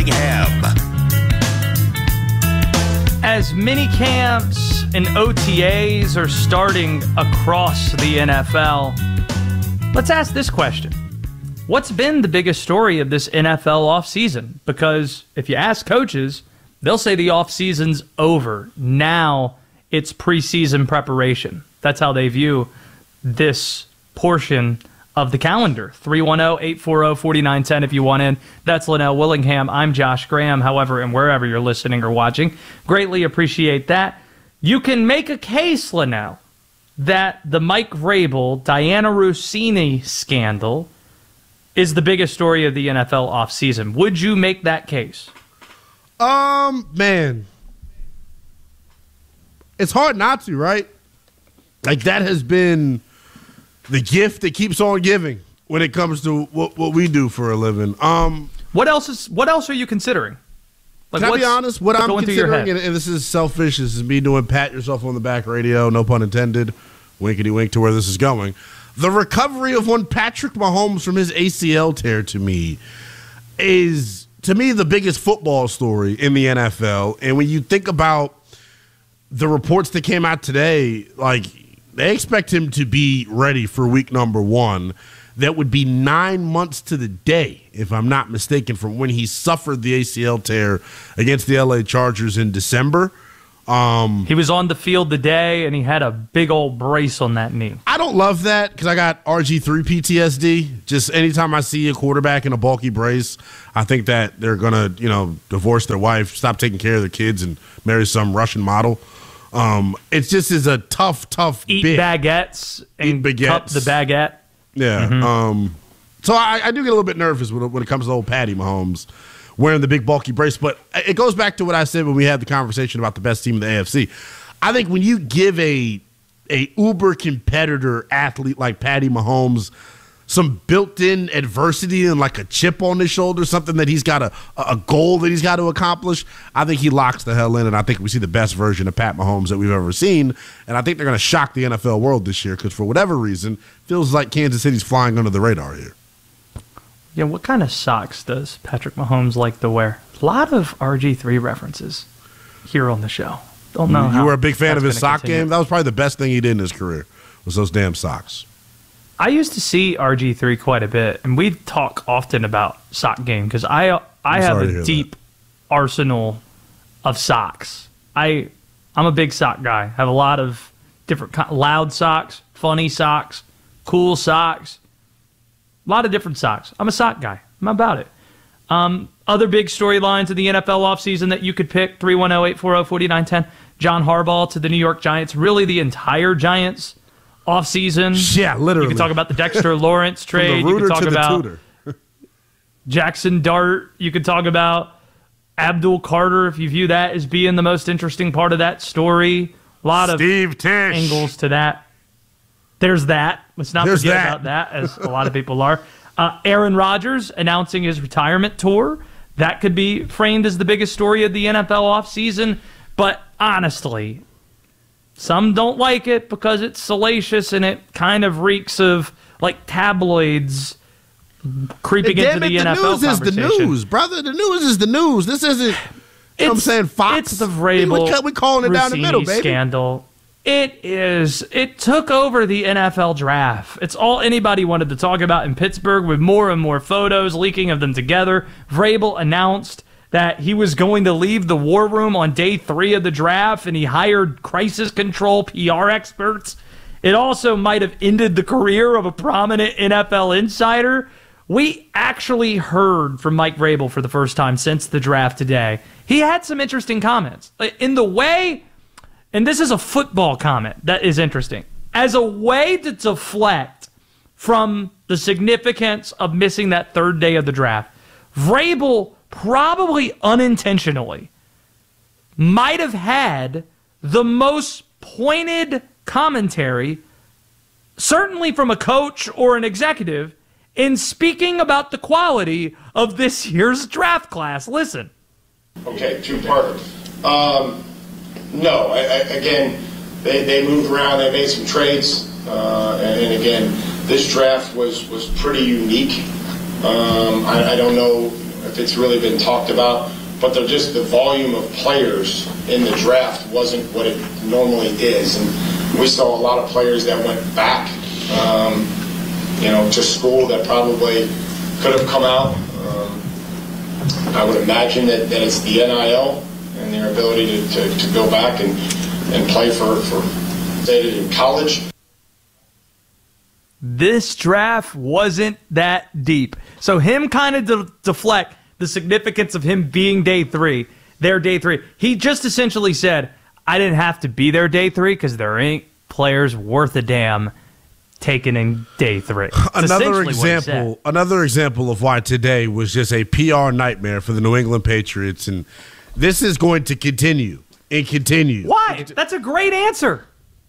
Willingham. As mini camps and OTAs are starting across the NFL, let's ask this question. What's been the biggest story of this NFL offseason? Because if you ask coaches, they'll say the offseason's over. Now it's preseason preparation. That's how they view this portion of the calendar. 310-840-4910 if you want in. That's Linnell Willingham. I'm Josh Graham. However, and wherever you're listening or watching, greatly appreciate that. You can make a case, Linnell, that the Mike Vrabel, Diana Rossini scandal is the biggest story of the NFL offseason. Would you make that case? Man. It's hard not to, right? Like, that has been the gift that keeps on giving when it comes to what we do for a living. What else are you considering? Like, can I be honest? What I'm considering, and and this is selfish, this is me doing pat yourself on the back radio, no pun intended, winkety wink to where this is going. The recovery of one Patrick Mahomes from his ACL tear to me is, to me, the biggest football story in the NFL. And when you think about the reports that came out today, like, they expect him to be ready for week number 1. That would be 9 months to the day, if I'm not mistaken, from when he suffered the ACL tear against the LA Chargers in December. He was on the field today, and he had a big old brace on that knee. I don't love that because I got RG3 PTSD. Just anytime I see a quarterback in a bulky brace, I think that they're going to, divorce their wife, stop taking care of their kids, and marry some Russian model. It just is a tough Eat bit. baguettes and cup the baguette. Yeah. Mm-hmm. So I do get a little bit nervous when it comes to old Patty Mahomes wearing the big bulky brace. But it goes back to what I said when we had the conversation about the best team in the AFC. I think when you give a uber competitor athlete like Patty Mahomes some built-in adversity and like a chip on his shoulder, something that he's got a goal that he's got to accomplish, I think he locks the hell in, and I think we see the best version of Pat Mahomes that we've ever seen, and I think they're going to shock the NFL world this year because for whatever reason, feels like Kansas City's flying under the radar here. Yeah, what kind of socks does Patrick Mahomes like to wear? A lot of RG3 references here on the show. Don't know how you were a big fan of his sock continue. game? That was probably the best thing he did in his career, was those damn socks. I used to see RG3 quite a bit, and we talk often about sock game because I have a deep arsenal of socks. I'm a big sock guy. I have a lot of different loud socks, funny socks, cool socks, a lot of different socks. I'm a sock guy. I'm about it. Other big storylines of the NFL offseason that you could pick, 310-840-4910, John Harbaugh to the New York Giants, really the entire Giants offseason. Yeah, literally. You can talk about the Dexter Lawrence trade. You can talk about Jackson Dart. You could talk about Abdul Carter, if you view that as being the most interesting part of that story. A lot of angles to that. There's that. Let's not forget about that, as a lot of people are. Aaron Rodgers announcing his retirement tour. That could be framed as the biggest story of the NFL offseason. But honestly, some don't like it because it's salacious and it kind of reeks of like tabloids creeping into the NFL conversation. The news is the news, brother. The news is the news. This isn't, you know what I'm saying, Fox. It's the Vrabel we calling it down the middle, baby. Scandal. It is. It took over the NFL draft. It's all anybody wanted to talk about in Pittsburgh, with more and more photos leaking of them together. Vrabel announced that he was going to leave the war room on day 3 of the draft, and he hired crisis control PR experts. It also might have ended the career of a prominent NFL insider. We actually heard from Mike Vrabel for the first time since the draft today. He had some interesting comments. In the way, and this is a football comment that is interesting, as a way to deflect from the significance of missing that 3rd day of the draft, Vrabel probably unintentionally might have had the most pointed commentary, certainly from a coach or an executive, in speaking about the quality of this year's draft class. Listen. Okay, 2-parter. No, again, they moved around, they made some trades, and again, this draft was pretty unique. I don't know if it's really been talked about, but they're just the volume of players in the draft wasn't what it normally is. And we saw a lot of players that went back, to school that probably could have come out. I would imagine that it's the NIL and their ability to go back and play for stated in college. This draft wasn't that deep. So him kind of deflect the significance of him being their day three. He just essentially said, I didn't have to be there day three because there ain't players worth a damn taken in day three. Another example of why today was just a PR nightmare for the New England Patriots, and this is going to continue and continue. Why? That's a great answer.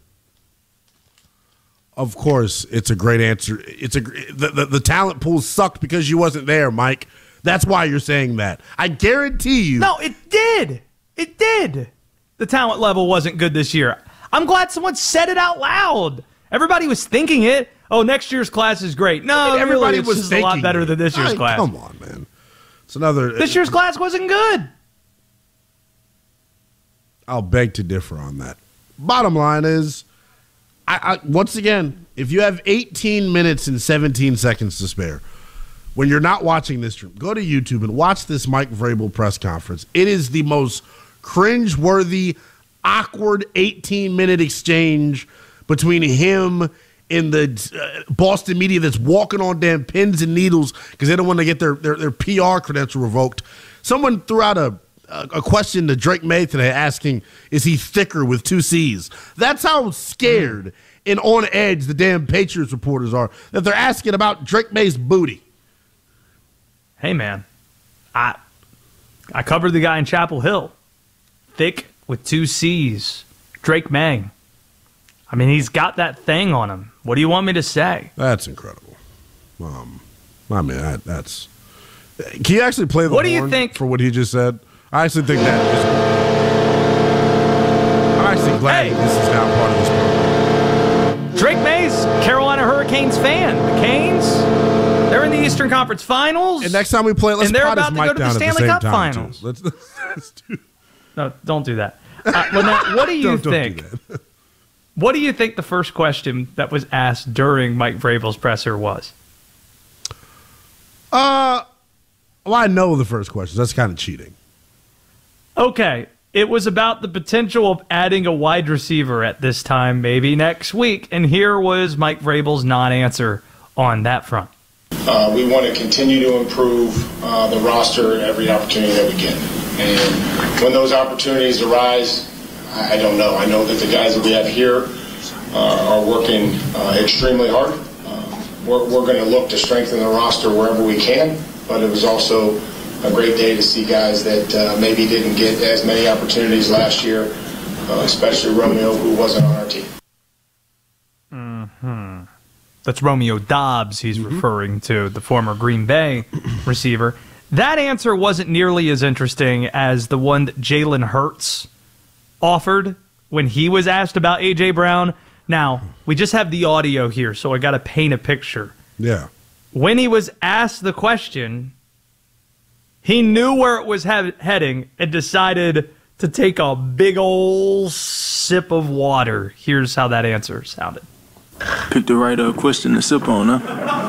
Of course, it's a great answer. The talent pool sucked because you wasn't there, Mike. That's why you're saying that. I guarantee you. No, it did. It did. The talent level wasn't good this year. I'm glad someone said it out loud. Everybody was thinking it. Oh, next year's class is great. No, everybody was a lot better than this year's class. Come on, man. It's another. This year's class wasn't good. I'll beg to differ on that. Bottom line is, I once again, if you have 18 minutes and 17 seconds to spare, when you're not watching this stream, go to YouTube and watch this Mike Vrabel press conference. It is the most cringe-worthy, awkward 18-minute exchange between him and the Boston media that's walking on damn pins and needles because they don't want to get their PR credential revoked. Someone threw out a question to Drake May today asking, is he thicker with 2 C's? That's how scared and on edge the damn Patriots reporters are that they're asking about Drake May's booty. Hey, man, I covered the guy in Chapel Hill. Thick with 2 C's. Drake May. I mean, he's got that thing on him. What do you want me to say? That's incredible. I mean, that's. Can you actually play the what do you horn think for what he just said? I actually think that is. I'm actually glad this is now part of this program. Drake May's Carolina Hurricanes fan. The Canes, they're in the Eastern Conference Finals. And next time we play, let's and they're pot about his to mic go to the down Stanley at the Cup same time, Finals. Let's do. No, don't do that. Lynette, what do you think? Don't do that. What do you think the first question that was asked during Mike Vrabel's presser was? Well, I know the first question. That's kind of cheating. Okay. It was about the potential of adding a wide receiver at this time, maybe next week. And here was Mike Vrabel's non-answer on that front. We want to continue to improve the roster every opportunity that we get. And when those opportunities arise, I don't know. I know that the guys that we have here are working extremely hard. We're going to look to strengthen the roster wherever we can, but it was also a great day to see guys that maybe didn't get as many opportunities last year, especially Romeo, who wasn't on our team. Mm-hmm. That's Romeo Doubs he's referring to, the former Green Bay receiver. That answer wasn't nearly as interesting as the one that Jalen Hurts offered when he was asked about A.J. Brown. Now, we just have the audio here, so I got to paint a picture. Yeah. When he was asked the question, he knew where it was heading and decided to take a big old sip of water. Here's how that answer sounded. Picked the right question to sip on, huh?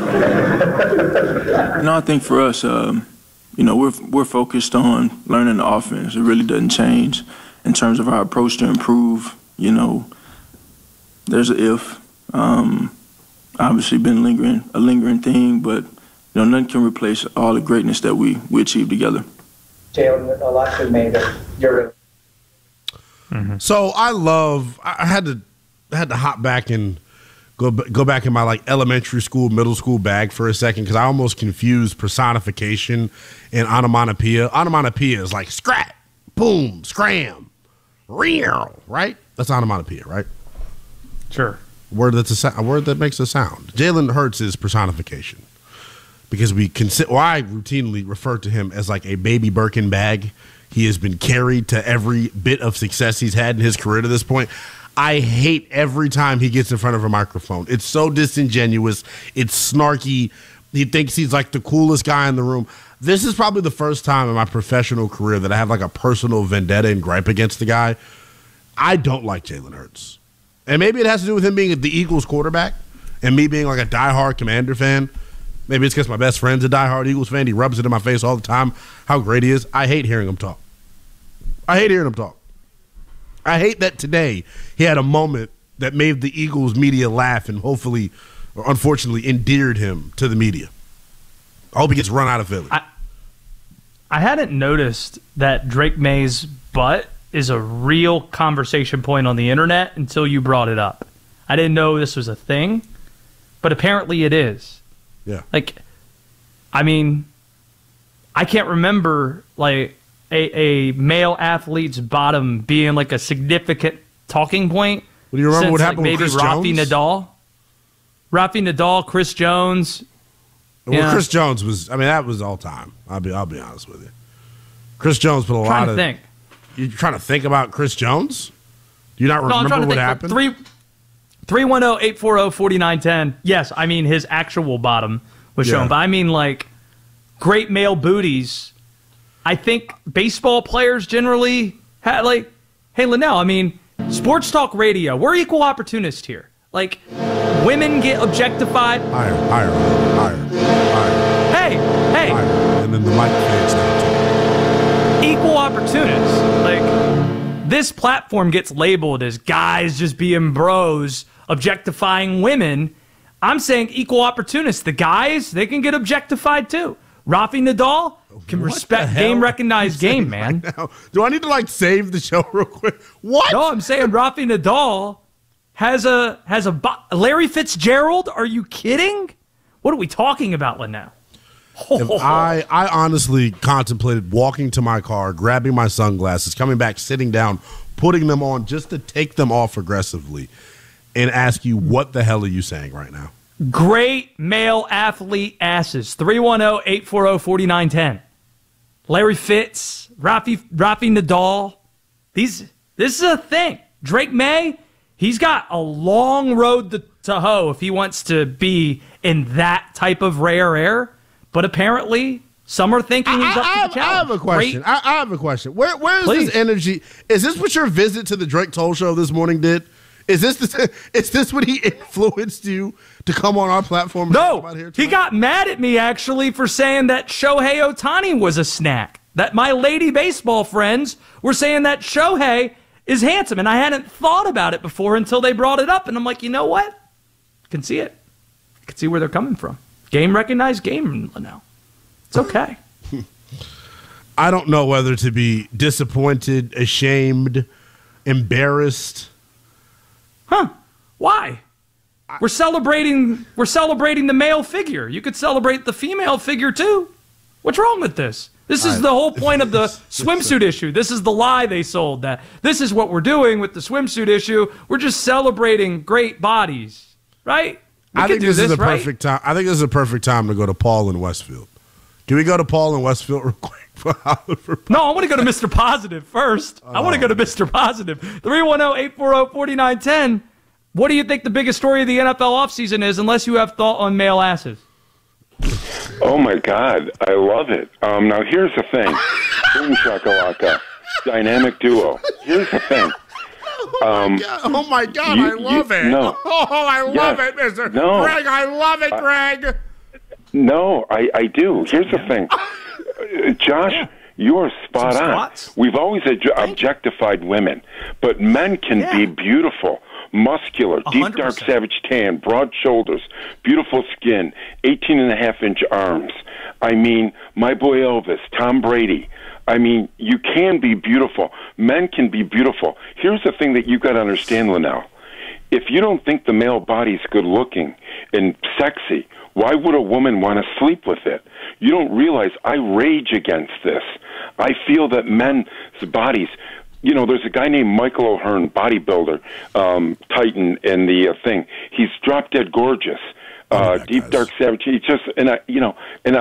I think for us, we're focused on learning the offense. It really doesn't change in terms of our approach to improve. There's an if. Obviously been a lingering thing, but nothing can replace all the greatness that we achieved together. Jalen, a lot you made it. You're So I had to hop back and go back in my like elementary school, middle school bag for a second because I almost confused personification and onomatopoeia. Onomatopoeia is like scrap, boom, scram, real, right? That's onomatopoeia, right? Sure. A word that makes a sound. Jalen Hurts is personification because I routinely refer to him as like a baby Birkin bag. He has been carried to every bit of success he's had in his career to this point. I hate every time he gets in front of a microphone. It's so disingenuous. It's snarky. He thinks he's like the coolest guy in the room. This is probably the first time in my professional career that I have like a personal vendetta and gripe against the guy. I don't like Jalen Hurts. And maybe it has to do with him being the Eagles quarterback and me being like a diehard Commander fan. Maybe it's because my best friend's a diehard Eagles fan. He rubs it in my face all the time how great he is. I hate hearing him talk. I hate that today he had a moment that made the Eagles media laugh and hopefully, or unfortunately, endeared him to the media. I hope he gets run out of Philly. I hadn't noticed that Drake May's butt is a real conversation point on the internet until you brought it up. I didn't know this was a thing, but apparently it is. Yeah. Like, I mean, I can't remember like a male athlete's bottom being like a significant talking point. Well, do you remember since, what happened like, with maybe Chris Jones? Rafi Nadal, Chris Jones. Well, Yeah. Chris Jones was, I mean, that was all time. I'll be honest with you. Chris Jones put a lot Trying of. to think. You're trying to think about Chris Jones? Do you not remember what happened? 310-840-4910. Yes, I mean his actual bottom was shown, but I mean like great male booties. I think baseball players generally had like, hey Linnell, I mean, sports talk radio, we're equal opportunists here. Like, women get objectified. Higher. Hey. Higher. And then the mic fades down too. Equal opportunists. Like, this platform gets labeled as guys just being bros, objectifying women. I'm saying equal opportunists. The guys, they can get objectified too. Rafi Nadal can respect game, recognize game, man. Right now? Do I need to like save the show real quick? What? No, I'm saying Rafi Nadal has a Larry Fitzgerald. Are you kidding? What are we talking about, Linnell? If I honestly contemplated walking to my car, grabbing my sunglasses, coming back, sitting down, putting them on just to take them off aggressively and ask you, what the hell are you saying right now? Great male athlete asses. 310-840-4910. Larry Fitz, Rafi Nadal. This is a thing. Drake May, he's got a long road to hoe if he wants to be in that type of rare air. But apparently, some are thinking he's up to the challenge. I have a question. I have a question. Where is Please. this energy? Is this what your visit to the Drake Toll Show this morning did? Is this what he influenced you to come on our platform? And talk about here he tonight? got mad at me actually for saying that Shohei Ohtani was a snack. That my lady baseball friends were saying that Shohei is handsome, and I hadn't thought about it before until they brought it up, and I'm like, you know what? I can see it. I can see where they're coming from. Game recognized game now. It's okay. I don't know whether to be disappointed, ashamed, embarrassed. Huh? Why? We're celebrating the male figure. You could celebrate the female figure too. What's wrong with this? This is the whole point of the swimsuit issue. This is the lie they sold, that this is what we're doing with the swimsuit issue. We're just celebrating great bodies, right? I think this is a perfect time. I think this is a perfect time to go to Paul in Westfield. Can we go to Paul in Westfield real quick? No, I want to go to Mr. Positive first. I want to go to Mr. Positive. 310-840-4910. What do you think the biggest story of the NFL offseason is, unless you have thought on male asses? Oh, my God. I love it. Now, here's the thing. Boom shakalaka. Dynamic duo. Here's the thing. Oh, my God. I love it. No. Oh, I love it, Mr. No. Greg. I love it, Greg. No, I do. Here's the thing. Josh, you're spot on. We've always objectified women, but men can be beautiful, muscular, 100%. deep, dark, savage tan, broad shoulders, beautiful skin, 18.5-inch arms. I mean, my boy Elvis, Tom Brady. I mean, you can be beautiful. Men can be beautiful. Here's the thing that you've got to understand, Linnell. If you don't think the male body's good-looking and sexy, why would a woman want to sleep with it? You don't realize I rage against this. I feel that men's bodies, you know, there's a guy named Michael O'Hearn, bodybuilder, Titan, in the thing. He's drop-dead gorgeous, deep, dark, savage. He just, and I, you know, and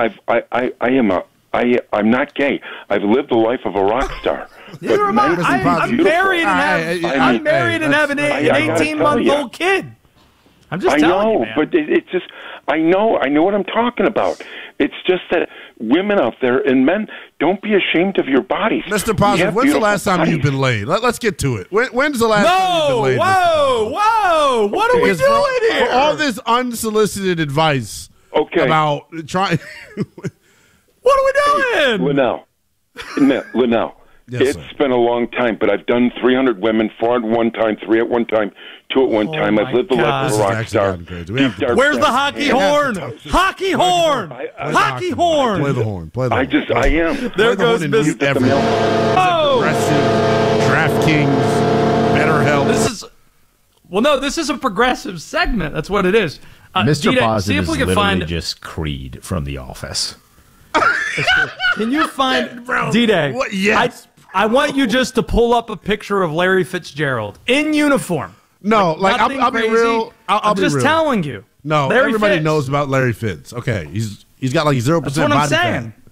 I'm not gay. I've lived the life of a rock star. I'm married and have an 18-month-old kid. I'm just telling you, man. But it's just, I know what I'm talking about. It's just that women out there and men, don't be ashamed of your bodies. Mr. Positive, when's the last time you've been laid? Let's get to it. When's the last time you've been laid? Whoa! What are we doing here? For all this unsolicited advice about trying. What are we doing? Linnell. Yes, it's been a long time, but I've done 300 women, 4 at one time, 3 at one time, 2 at one time. I've lived the life of a rock star. Where's the hockey horn? Hockey horn! Hockey horn! Play the horn. Play the horn. I am. There goes Mr. Oh! DraftKings, BetterHelp. This is a progressive segment. That's what it is. Mr. Positive is literally find just Creed from The Office. Can you find D-Day? Yes. I want you just to pull up a picture of Larry Fitzgerald in uniform. No, I'll be real. I'm just telling you. No, Larry everybody Fitz. knows about Larry Fitz. Okay, he's got like 0% That's what body I'm saying. fat.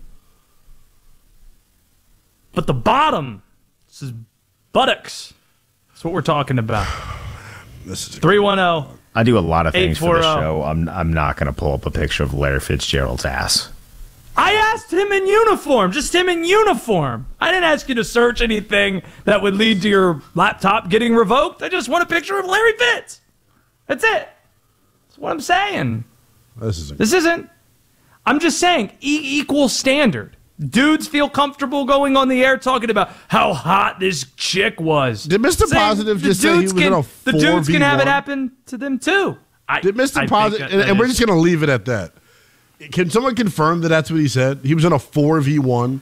But the bottom, this is buttocks. That's what we're talking about. This is 310. I do a lot of things for the 840. show. I'm not going to pull up a picture of Larry Fitzgerald's ass. I asked him in uniform, just him in uniform. I didn't ask you to search anything that would lead to your laptop getting revoked. I just want a picture of Larry Fitz. That's it. That's what I'm saying. This isn't. I'm just saying, equal standard. Dudes feel comfortable going on the air talking about how hot this chick was. Did Mr. Positive just say he was in a 4v1? The dudes can have it happen to them too. Did Mr. Positive, and we're just going to leave it at that. Can someone confirm that that's what he said? He was in a 4v1?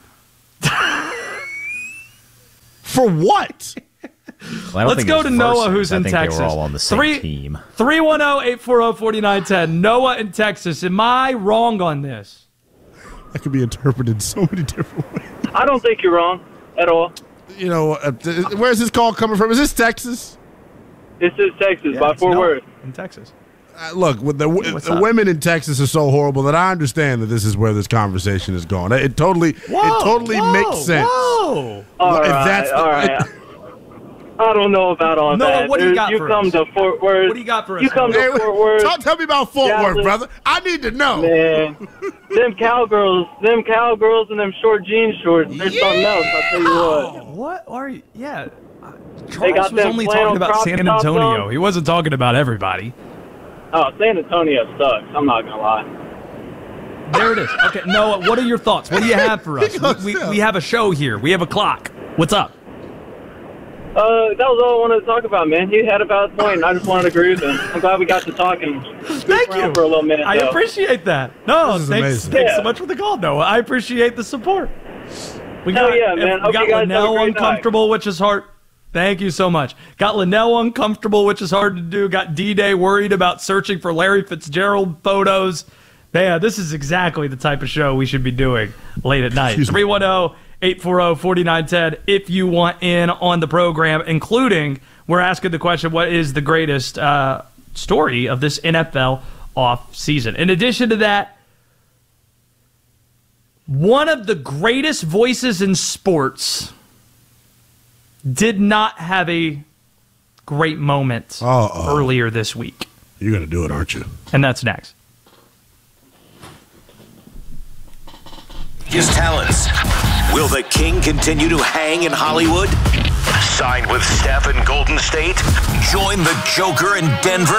For what? Well, let's go to Noah, who's in Texas. They were all on the same team. 310-840-4910. Noah in Texas. Am I wrong on this? That could be interpreted so many different ways. I don't think you're wrong at all. You know, where's this call coming from? Is this Texas? This is Texas, by Fort Worth. In Texas. Look, with the women in Texas are so horrible that I understand that this is where this conversation is going. It totally makes sense. Whoa. All right. I don't know about all that. What do you got for us? You come to Fort Worth. What do you got for us? You come to Fort Worth. Tell me about Fort Worth, brother. I need to know. Man, them cowgirls and them short jean shorts, they're something else, I'll tell you what. What are you? Yeah. They got was only talking about San Antonio. He wasn't talking about everybody. Oh, San Antonio sucks. I'm not going to lie. There it is. Okay, Noah, what are your thoughts? What do you have for us? We have a show here. We have a clock. What's up? That was all I wanted to talk about, man. You had a valid point, and I just wanted to agree with him. I'm glad we got to talking. Thank you. For a little minute, I appreciate that. No, thanks so much for the call, Noah. I appreciate the support. We got Linnell uncomfortable, which is hard. Thank you so much. Got Linnell uncomfortable, which is hard to do. Got D-Day worried about searching for Larry Fitzgerald photos. Man, this is exactly the type of show we should be doing late at night. 310-840-4910 if you want in on the program, including we're asking the question, what is the greatest story of this NFL off season? In addition to that, one of the greatest voices in sports did not have a great moment earlier this week. You're going to do it, aren't you? And that's next. His talents. Will the King continue to hang in Hollywood? Sign with Steph in Golden State? Join the Joker in Denver?